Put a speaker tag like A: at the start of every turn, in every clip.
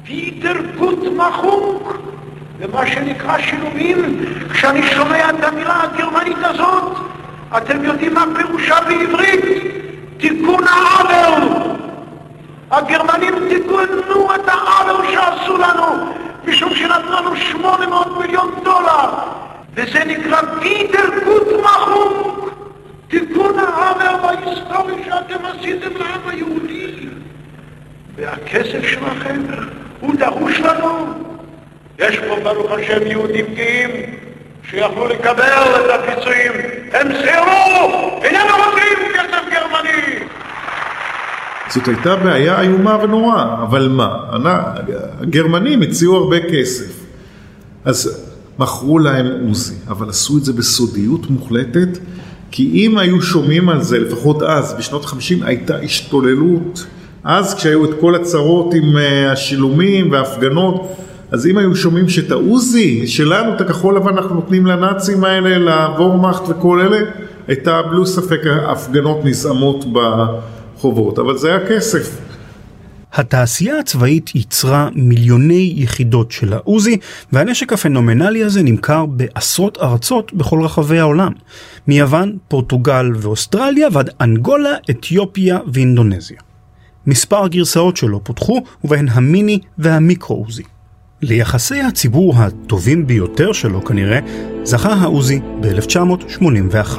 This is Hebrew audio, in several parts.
A: Wiedergutmachung, ומה שנקרא שילובים. כשאני שומע את המילה הגרמנית הזאת, אתם יודעים מה פירושה בעברית? תיקון העוול. הגרמנים תיקנו את העוול שעשו לנו, משום שנתנו לנו $800 מיליון, וזה נקרא Wiedergutmachung, תיקון העוול בהיסטוריה שאתם עשיתם לעם היהודי. והכסף שלכם הוא דרוש לנו. יש פה ברוך השם יהודים גאים שיכלו לקבל את הפיצויים, הם סירבו, איננו רוצים כסף גרמני.
B: זאת הייתה בעיה איומה ונוראה, אבל מה? הגרמנים הציעו הרבה כסף, אז מכרו להם עוזי, אבל עשו את זה בסודיות מוחלטת, כי אם היו שומעים על זה, לפחות אז, בשנות ה-50 הייתה השתוללות, אז כשהיו את כל הצרות עם השילומים וההפגנות, אז אם היו שומעים שאת העוזי שלנו, את הכחול לבן, אנחנו נותנים לנאצים האלה, לוורמאכט וכל אלה, הייתה בלו ספק ההפגנות נזעמות בחובות, אבל זה היה כסף.
C: התעשייה הצבאית ייצרה מיליוני יחידות של העוזי, והנשק הפנומנלי הזה נמכר בעשרות ארצות בכל רחבי העולם, מיוון, פורטוגל ואוסטרליה ועד אנגולה, אתיופיה ואינדונזיה. מספר גרסאות שלו פותחו, ובהן המיני והמיקרו עוזי. ליחסי הציבור הטובים ביותר שלו כנראה, זכה העוזי ב-1981.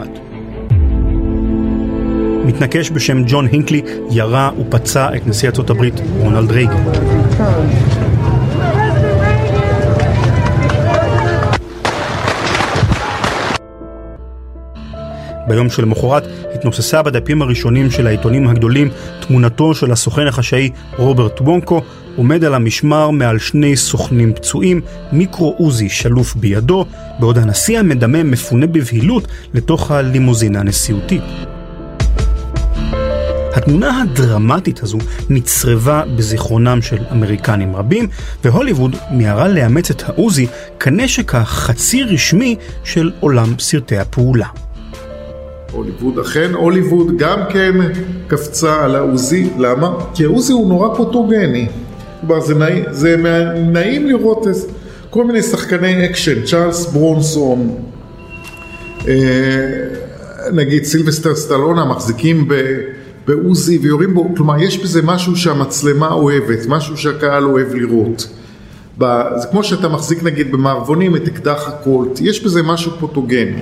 C: מתנקש בשם ג'ון הינקלי ירה ופצע את נשיא ארצות הברית רונלד רייגן. ביום שלמחרת התנוססה בדפים הראשונים של העיתונים הגדולים תמונתו של הסוכן החשאי רוברט וונקו, עומד על המשמר מעל שני סוכנים פצועים, מיקרו עוזי שלוף בידו, בעוד הנשיא המדמם מפונה בבהילות לתוך הלימוזינה הנשיאותית. התמונה הדרמטית הזו נצרבה בזיכרונם של אמריקנים רבים, והוליווד מיהרה לאמץ את העוזי כנשק החצי רשמי של עולם סרטי הפעולה.
B: הוליווד, אכן, הוליווד גם כן קפצה על העוזי. למה? כי העוזי הוא נורא פוטוגני. זה נעים לראות כל מיני שחקני אקשן, צ'ארלס ברונסון, נגיד סילבסטר סטלונה, מחזיקים בעוזי ויורים בו, כלומר יש בזה משהו שהמצלמה אוהבת, משהו שהקהל אוהב לראות. זה כמו שאתה מחזיק נגיד במערבונים את אקדח הקולט, יש בזה משהו פוטוגני.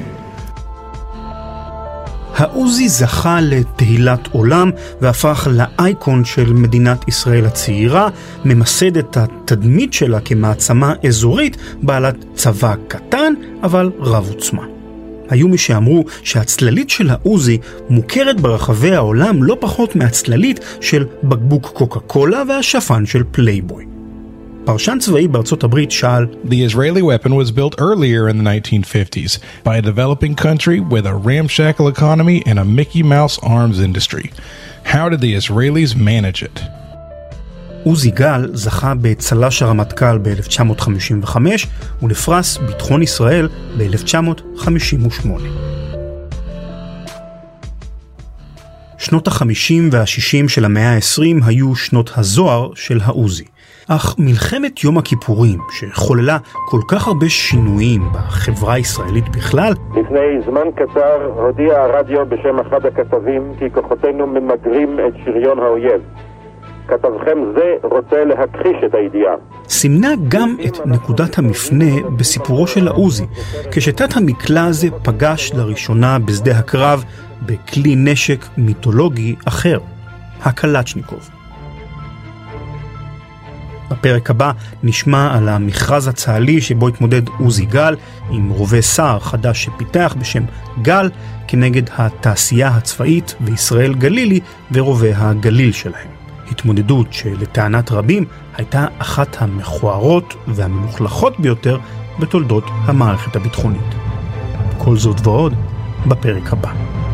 C: העוזי זכה לתהילת עולם והפך לאייקון של מדינת ישראל הצעירה, ממסד את התדמית שלה כמעצמה אזורית בעלת צבא קטן אבל רב עוצמה. היו מי שאמרו שהצללית של העוזי מוכרת ברחבי העולם לא פחות מהצללית של בקבוק קוקה קולה והשפן של פלייבוי. פרשן צבאי בארצות הברית שאל,
D: The Israeli weapon was built earlier in the 1950s by a developing country with a ramshackle economy and a Mickey Mouse arms industry. How did the Israelis manage it?
C: עוזי גל זכה בצל"ש הרמטכ"ל ב-1955 ולפרס ביטחון ישראל ב-1958. שנות ה-50 וה-60 של המאה ה-20 היו שנות הזוהר של העוזי. אך מלחמת יום הכיפורים, שחוללה כל כך הרבה שינויים בחברה הישראלית בכלל,
E: לפני זמן קצר הודיע הרדיו בשם אחד הכתבים כי כוחותינו ממגרים את שריון האויב. כתבכם זה רוצה להכחיש את הידיעה.
C: סימנה גם את נקודת המפנה בסיפורו של העוזי, כשתת המקלע הזה פגש לראשונה בשדה הקרב בכלי נשק מיתולוגי אחר, הקלצ'ניקוב. בפרק הבא נשמע על המכרז הצה"לי שבו התמודד עוזי גל עם רובה סער חדש שפיתח בשם גל כנגד התעשייה הצבאית וישראל גלילי ורובה הגליל שלהם. התמודדות שלטענת רבים הייתה אחת המכוערות והממוחלחות ביותר בתולדות המערכת הביטחונית. כל זאת ועוד בפרק הבא.